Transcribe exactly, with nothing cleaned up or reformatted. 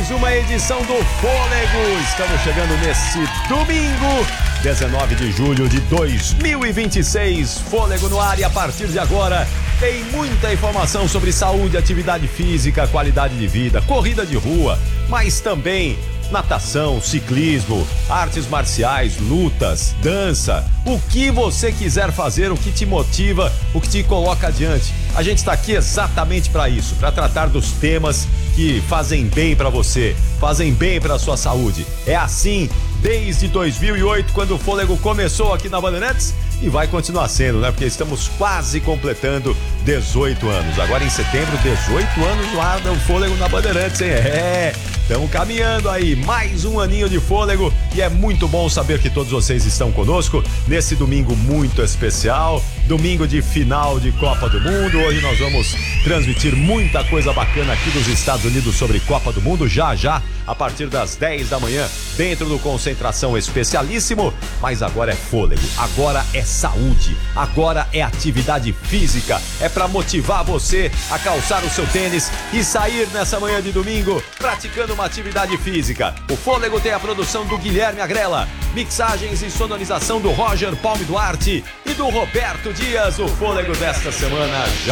mais uma edição do Fôlego. Estamos chegando nesse domingo, dezenove de julho de dois mil e vinte e seis. Fôlego no ar e a partir de agora tem muita informação sobre saúde, atividade física, qualidade de vida, corrida de rua, mas também natação, ciclismo, artes marciais, lutas, dança, o que você quiser fazer, o que te motiva, o que te coloca adiante. A gente está aqui exatamente para isso, para tratar dos temas que fazem bem para você, fazem bem para a sua saúde. É assim desde dois mil e oito, quando o Fôlego começou aqui na Bandeirantes, e vai continuar sendo, né? Porque estamos quase completando dezoito anos. Agora em setembro, dezoito anos no ar do Fôlego na Bandeirantes, hein? É, estamos caminhando aí, mais um aninho de Fôlego, e é muito bom saber que todos vocês estão conosco nesse domingo muito especial, domingo de final de Copa do Mundo. Hoje nós vamos transmitir muita coisa bacana aqui dos Estados Unidos sobre Copa do Mundo, já já, a partir das dez da manhã, dentro do Concentração Especialíssimo. Mas agora é Fôlego, agora é saúde, agora é atividade física, é para motivar você a calçar o seu tênis e sair nessa manhã de domingo praticando uma atividade física. O Fôlego tem a produção do Guilherme Agrela, mixagens e sonorização do Roger Palme Duarte e do Roberto Dias. O Fôlego desta semana já